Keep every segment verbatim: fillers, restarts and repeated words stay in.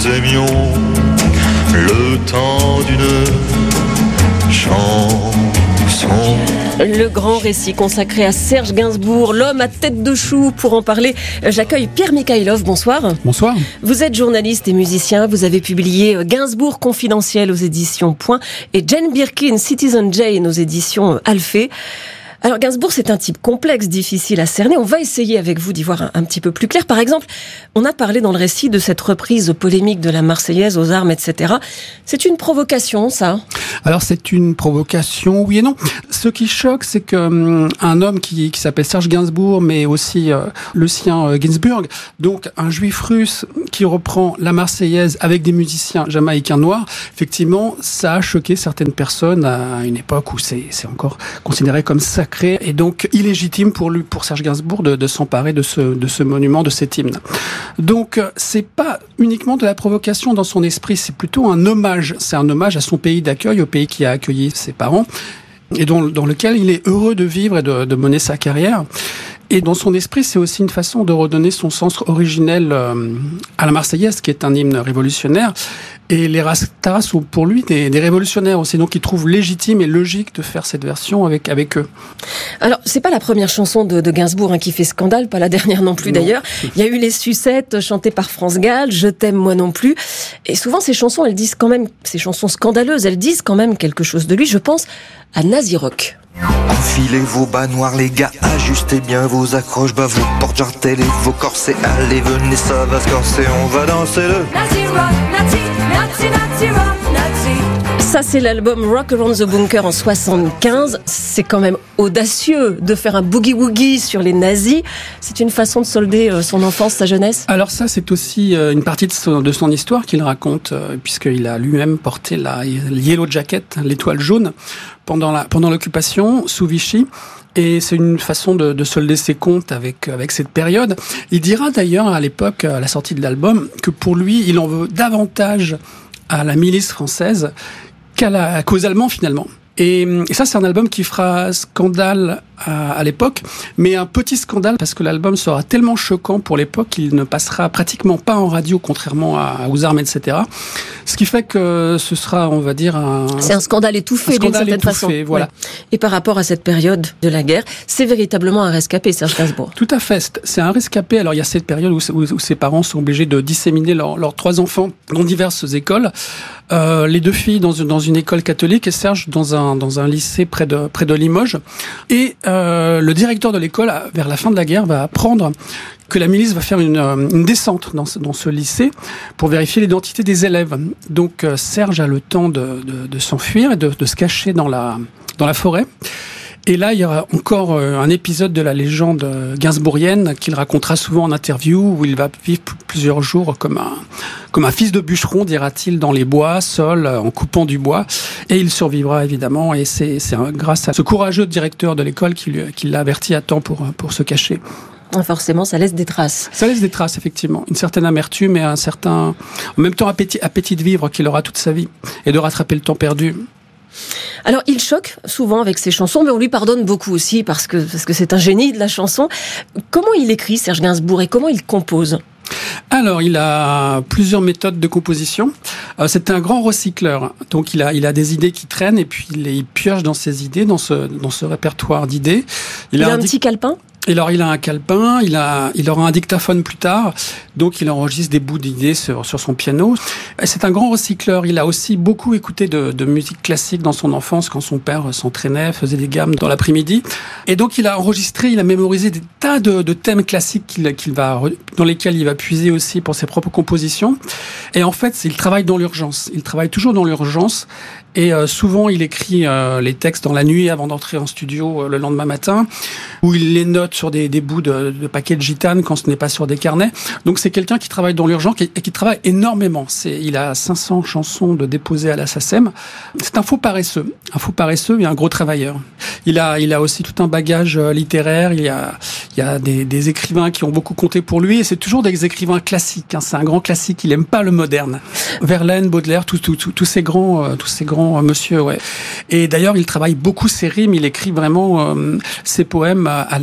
nous aimions le temps d'une chanson. Le grand récit consacré à Serge Gainsbourg, l'homme à tête de chou. Pour en parler, j'accueille Pierre Mikhaïlov. Bonsoir. Bonsoir. Vous êtes journaliste et musicien. Vous avez publié Gainsbourg confidentiel aux éditions Point et Jane Birkin, Citizen Jane aux éditions Alphée. Alors Gainsbourg, c'est un type complexe, difficile à cerner. On va essayer avec vous d'y voir un, un petit peu plus clair. Par exemple, on a parlé dans le récit de cette reprise polémique de la Marseillaise aux armes, et cetera. C'est une provocation, ça ? Alors c'est une provocation, oui et non. Ce qui choque, c'est que hum, un homme qui, qui s'appelle Serge Gainsbourg, mais aussi euh, le sien euh, Ginsburg, donc un juif russe qui reprend la Marseillaise avec des musiciens jamaïcains noirs, effectivement, ça a choqué certaines personnes à une époque où c'est, c'est encore considéré comme sacré et donc illégitime pour lui, pour Serge Gainsbourg, de, de s'emparer de ce, de ce monument, de cet hymne. Donc c'est pas uniquement de la provocation dans son esprit, c'est plutôt un hommage. C'est un hommage à son pays d'accueil, au pays qui a accueilli ses parents et dans, dans lequel il est heureux de vivre et de, de mener sa carrière. Et dans son esprit, c'est aussi une façon de redonner son sens originel euh, à la Marseillaise, qui est un hymne révolutionnaire. Et les Rastas sont pour lui des, des révolutionnaires aussi, donc il trouve légitime et logique de faire cette version avec avec eux. Alors, c'est pas la première chanson de, de Gainsbourg hein, qui fait scandale, pas la dernière non plus non. D'ailleurs. Il y a eu Les Sucettes chantées par France Gall, Je t'aime moi non plus. Et souvent, ces chansons, elles disent quand même, ces chansons scandaleuses, elles disent quand même quelque chose de lui. Je pense à Nazi Rock. Enfilez vos bas noirs les gars, ajustez bien vos accroches, bah vos porte-jartelles et vos corsets. Allez venez, ça va se corser, on va danser le Nazi Rock, Nazi, Nazi, Nazi Rock, Nazi. Ça c'est l'album Rock Around the Bunker en soixante-quinze. C'est quand même audacieux de faire un boogie-woogie sur les nazis. C'est une façon de solder son enfance, sa jeunesse. Alors ça c'est aussi une partie de son, de son histoire qu'il raconte, puisqu'il a lui-même porté la Yellow Jacket, l'étoile jaune, pendant la pendant l'occupation sous Vichy. Et c'est une façon de, de solder ses comptes avec avec cette période. Il dira d'ailleurs à l'époque, à la sortie de l'album, que pour lui, il en veut davantage à la milice française qu'à la qu'aux Allemands finalement. Et, et ça, c'est un album qui fera scandale à, à l'époque, mais un petit scandale parce que l'album sera tellement choquant pour l'époque qu'il ne passera pratiquement pas en radio, contrairement à, aux armes, et cetera. Ce qui fait que ce sera, on va dire, un... C'est un scandale étouffé, un scandale d'une certaine étouffé, façon. Voilà. Ouais. Et par rapport à cette période de la guerre, c'est véritablement un rescapé, Serge Gainsbourg. Tout à fait, c'est un rescapé. Alors il y a cette période où, où, où ses parents sont obligés de disséminer leurs leurs trois enfants dans diverses écoles. Euh, les deux filles dans une, dans une école catholique et Serge dans un, dans un lycée près de, près de Limoges. Et euh, le directeur de l'école, vers la fin de la guerre, va apprendre que la milice va faire une, une descente dans ce, dans ce lycée pour vérifier l'identité des élèves. Donc euh, Serge a le temps de, de, de s'enfuir et de, de se cacher dans la, dans la forêt. Et là, il y aura encore un épisode de la légende gainsbourgienne qu'il racontera souvent en interview, où il va vivre plusieurs jours comme un, comme un fils de bûcheron, dira-t-il, dans les bois, seul, en coupant du bois. Et il survivra, évidemment. Et c'est, c'est grâce à ce courageux directeur de l'école qui, lui, qui l'a averti à temps pour, pour se cacher. Forcément, ça laisse des traces. Ça laisse des traces, effectivement. Une certaine amertume et un certain, en même temps, appétit, appétit de vivre qu'il aura toute sa vie et de rattraper le temps perdu. Alors, il choque souvent avec ses chansons, mais on lui pardonne beaucoup aussi parce que, parce que c'est un génie de la chanson. Comment il écrit, Serge Gainsbourg, et comment il compose ? Alors, il a plusieurs méthodes de composition. Euh, c'est un grand recycleur. Donc, il a, il a des idées qui traînent et puis il, il pioche dans ses idées, dans ce, dans ce répertoire d'idées. Il, il a un, un petit calepin ? Et alors, il a un calepin, il a, il aura un dictaphone plus tard, donc il enregistre des bouts d'idées sur, sur son piano. Et c'est un grand recycleur. Il a aussi beaucoup écouté de, de musique classique dans son enfance, quand son père s'entraînait, faisait des gammes dans l'après-midi. Et donc, il a enregistré, il a mémorisé des tas de, de thèmes classiques qu'il, qu'il va, dans lesquels il va puiser aussi pour ses propres compositions. Et en fait, il travaille dans l'urgence. Il travaille toujours dans l'urgence. Et euh, souvent, il écrit euh, les textes dans la nuit avant d'entrer en studio euh, le lendemain matin, où il les note sur des, des bouts de, de paquets de gitane quand ce n'est pas sur des carnets. Donc, c'est quelqu'un qui travaille dans l'urgence et qui travaille énormément. C'est, il a cinq cents chansons de déposées à la S A C E M. C'est un faux paresseux, un faux paresseux et un gros travailleur. Il a, il a aussi tout un bagage littéraire. Il y a, il y a des, des écrivains qui ont beaucoup compté pour lui et c'est toujours des écrivains classiques. Hein. C'est un grand classique. Il aime pas le moderne. Verlaine, Baudelaire, tous, tous, tous, tous ces grands, euh, tous ces grands monsieur, ouais. Et d'ailleurs, il travaille beaucoup ses rimes. Il écrit vraiment euh, ses poèmes à la, à la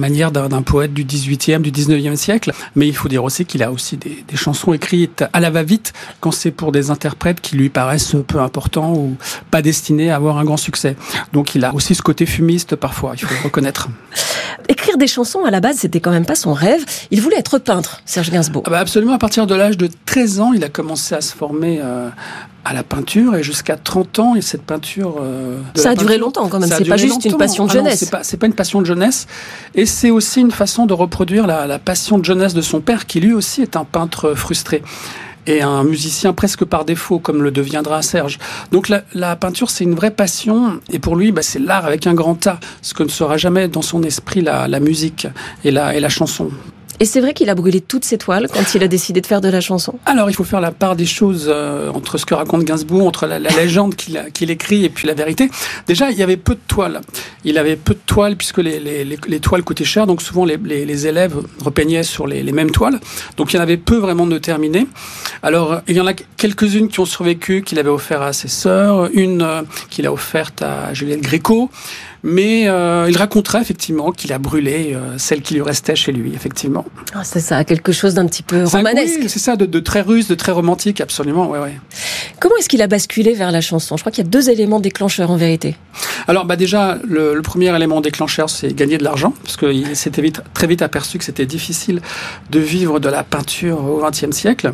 manière d'un, d'un poète du dix-huitième, du dix-neuvième siècle. Mais il faut dire aussi qu'il a aussi des, des chansons écrites à la va-vite quand c'est pour des interprètes qui lui paraissent peu importants ou pas destinés à avoir un grand succès. Donc il a aussi ce côté fumiste parfois, il faut le reconnaître. Écrire des chansons, à la base, c'était quand même pas son rêve. Il voulait être peintre, Serge Gainsbourg. Ah bah absolument, à partir de l'âge de treize ans, il a commencé à se former euh, à la peinture, et jusqu'à trente ans, et cette peinture... Euh, ça a peinture, duré longtemps quand même, c'est pas juste longtemps. Une passion de jeunesse. Ah non, c'est pas, c'est pas une passion de jeunesse, et c'est aussi une façon de reproduire la, la passion de jeunesse de son père, qui lui aussi est un peintre frustré. Et un musicien presque par défaut, comme le deviendra Serge. Donc la, la peinture, c'est une vraie passion, et pour lui, bah, c'est l'art avec un grand A, ce que ne sera jamais dans son esprit la, la musique et la, et la chanson. Et c'est vrai qu'il a brûlé toutes ses toiles quand il a décidé de faire de la chanson. Alors, il faut faire la part des choses euh, entre ce que raconte Gainsbourg, entre la, la légende qu'il, a, qu'il écrit et puis la vérité. Déjà, il y avait peu de toiles. Il avait peu de toiles puisque les, les, les, les toiles coûtaient cher, donc souvent les, les, les élèves repeignaient sur les, les mêmes toiles. Donc, il y en avait peu vraiment de terminées. Alors, il y en a quelques-unes qui ont survécu, qu'il avait offert à ses sœurs, une euh, qu'il a offerte à Juliette Gréco. Mais euh, il racontera effectivement qu'il a brûlé euh, celle qui lui restait chez lui, effectivement. Ah, c'est ça, quelque chose d'un petit peu c'est romanesque. Un, oui, c'est ça, de, de très russe, de très romantique, absolument, ouais, ouais. Comment est-ce qu'il a basculé vers la chanson ? Je crois qu'il y a deux éléments déclencheurs en vérité. Alors, bah déjà, le, le premier élément déclencheur, c'est gagner de l'argent, parce qu'il s'était vite, très vite aperçu que c'était difficile de vivre de la peinture au vingtième siècle.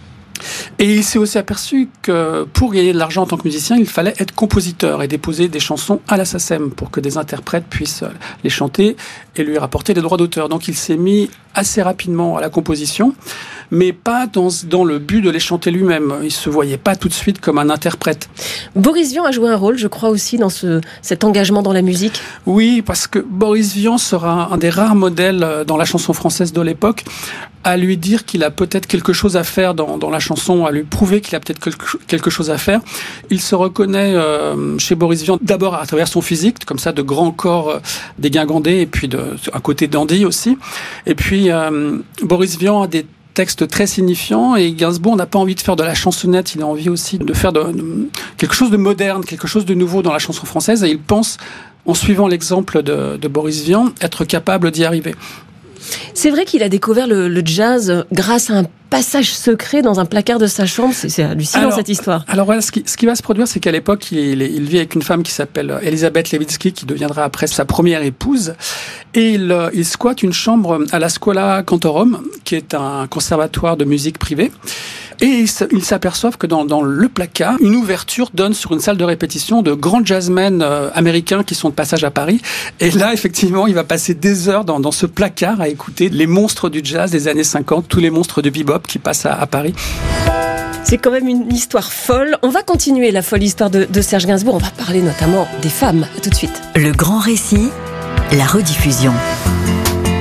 Et il s'est aussi aperçu que pour gagner de l'argent en tant que musicien, il fallait être compositeur et déposer des chansons à la SACEM pour que des interprètes puissent les chanter et lui rapporter des droits d'auteur. Donc il s'est mis assez rapidement à la composition, mais pas dans, dans le but de les chanter lui-même. Il se voyait pas tout de suite comme un interprète. Boris Vian a joué un rôle, je crois, aussi dans ce, cet engagement dans la musique. Oui, parce que Boris Vian sera un des rares modèles dans la chanson française de l'époque à lui dire qu'il a peut-être quelque chose à faire dans, dans la chanson, à lui prouver qu'il a peut-être quelque chose à faire. Il se reconnaît euh, chez Boris Vian d'abord à travers son physique, comme ça, de grands corps euh, dégingandés, et puis de, un côté dandy aussi. Et puis, euh, Boris Vian a des textes très signifiants, et Gainsbourg n'a pas envie de faire de la chansonnette, il a envie aussi de faire de, de, quelque chose de moderne, quelque chose de nouveau dans la chanson française, et il pense, en suivant l'exemple de, de Boris Vian, être capable d'y arriver. C'est vrai qu'il a découvert le, le jazz grâce à un passage secret dans un placard de sa chambre. C'est, c'est hallucinant, alors, cette histoire. Alors voilà, ce qui, ce qui va se produire, c'est qu'à l'époque, il, il vit avec une femme qui s'appelle Elisabeth Levitsky, qui deviendra après sa première épouse. Et il, il squatte une chambre à la Scuola Cantorum, qui est un conservatoire de musique privé. Et ils s'aperçoivent que dans, dans le placard, une ouverture donne sur une salle de répétition de grands jazzmen euh, américains qui sont de passage à Paris. Et là, effectivement, il va passer des heures dans, dans ce placard à écouter les monstres du jazz des années cinquante, tous les monstres de bebop qui passent à, à Paris. C'est quand même une histoire folle. On va continuer la folle histoire de, de Serge Gainsbourg. On va parler notamment des femmes. À tout de suite. Le grand récit, la rediffusion.